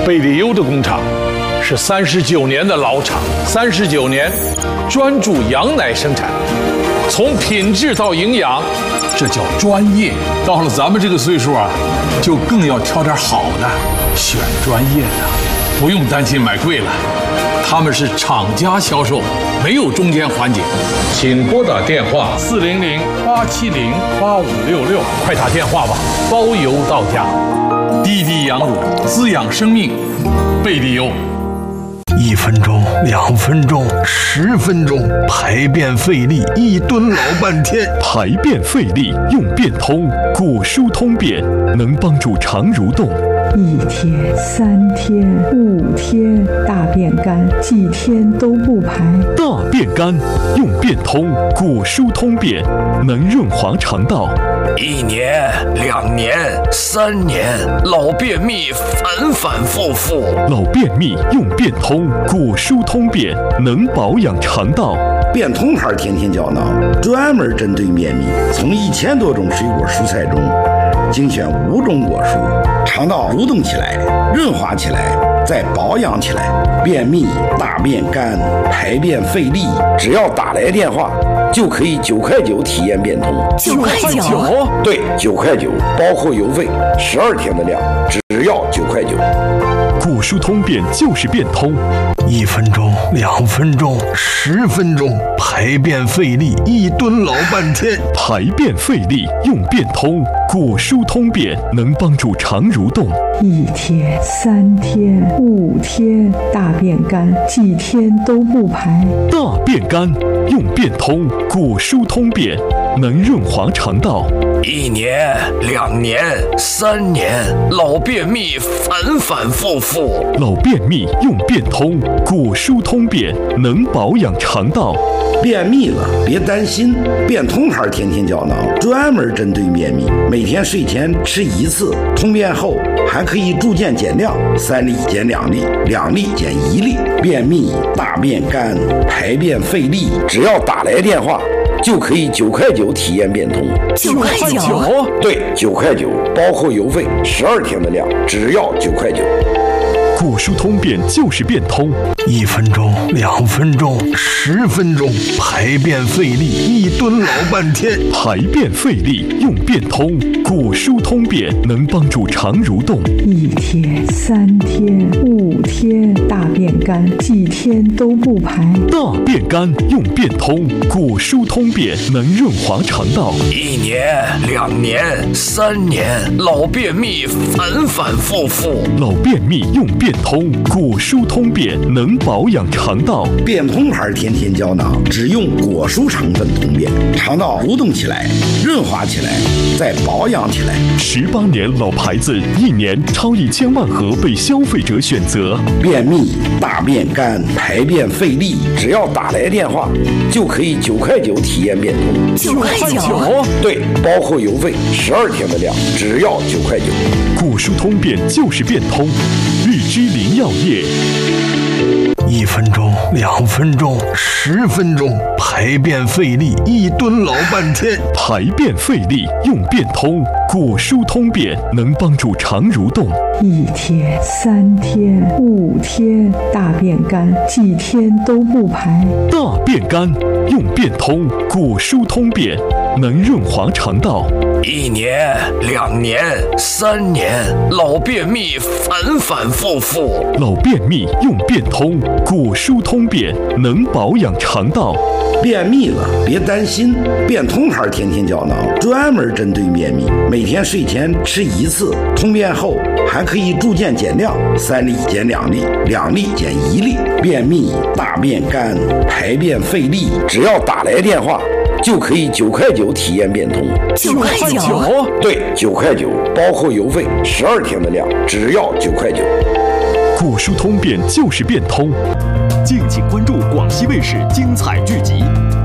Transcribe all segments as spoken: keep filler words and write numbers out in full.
贝利优的工厂是三十九年的老厂，三十九年专注羊奶生产，从品质到营养，这叫专业。到了咱们这个岁数啊，就更要挑点好的，选专业的，不用担心买贵了。他们是厂家销售，没有中间环节。请拨打电话四零零八七零八五六六，快打电话吧，包邮到家。滴滴羊乳滋养生命，贝利优。 一分钟，两分钟，十分钟，排便费力，一蹲老半天。 排便费力用便通，果蔬通便能帮助肠蠕动。 一天、三天、五天，大便干，几天都不排。 大便干用便通，果蔬通便能润滑肠道。 一年、两年、三年，老便秘反反复复。 老便秘用便通，果蔬通便能保养肠道。 便通牌天天胶囊专门针对便秘，从一千多种水果蔬菜中精选五种果蔬，肠道蠕动起来，润滑起来，再保养起来。便秘、大便干、排便费力，只要打来电话，就可以九块九体验便通。 九块九？ 对，九块九，包括邮费，十二天的量，只要九块九。 果蔬通便就是便通。 一分钟，两分钟，十分钟，排便费力，一蹲老半天。 排便费力用便通，果蔬通便能帮助肠蠕动。 一天、三天、五天，大便干，几天都不排。 大便干用便通，果蔬通便能润滑肠道。 一年、两年、三年，老便秘反反复复。 老便秘用便通，果蔬通便能保养肠道。 便秘了别担心，便通牌天天胶囊专门针对便秘，每天睡前吃一次，通便后还可以逐渐减量，三粒减两粒，两粒减一粒。便秘、大便干、排便费力，只要打来电话，就可以九块九体验便通。 九块九？ 对，九块九，包括邮费，十二天的量，只要九块九。 果蔬通便就是便通。 一分钟，两分钟，十分钟，排便费力，一蹲老半天。 排便费力用便通，果蔬通便能帮助肠蠕动。 一天、三天、五天，大便干，几天都不排。 大便干用便通，果蔬通便能润滑肠道。 一年、两年、三年，老便秘反反复复。 老便秘用便通，果蔬通便能保养肠道。 便通牌天天胶囊只用果蔬成分通便，肠道蠕动起来，润滑起来，再保养起来。 十八年老牌子，一年超一千万盒被消费者选择。 便秘、大便干、排便费力，只要打来电话，就可以九块九体验便通。 九块九？ 对，包括邮费，十二天的量，只要九块九。 果蔬通便就是便通。日之林药业。 一分钟，两分钟，十分钟，排便费力，一蹲老半天。 排便费力用便通，果蔬通便能帮助肠蠕动。 一天、三天、五天，大便干，几天都不排。 大便干用便通，果蔬通便能润滑肠道。 一年、两年、三年，老便秘反反复复。 老便秘用便通，果蔬通便能保养肠道。 便秘了别担心，便通牌天天胶囊专门针对便秘，每天睡前吃一次，通便后还可以逐渐减量，三粒减两粒，两粒减一粒。便秘、大便干、排便费力，只要打来电话，就可以九块九体验便通。 九块九？ 对，九块九，包括邮费，十二天的量，只要九块九。 果蔬通便就是便通。 敬请关注广西卫视精彩剧集。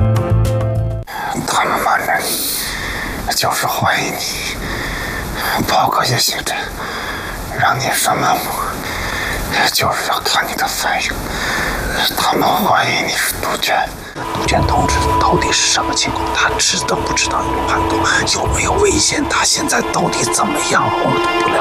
他们骂人，就是怀疑你，报个夜行诊，让你上门我，就是要看你的反应。他们怀疑你是杜鹃。杜鹃同志到底是什么情况？他知道不知道有叛徒？有没有危险？他现在到底怎么样？我们都不了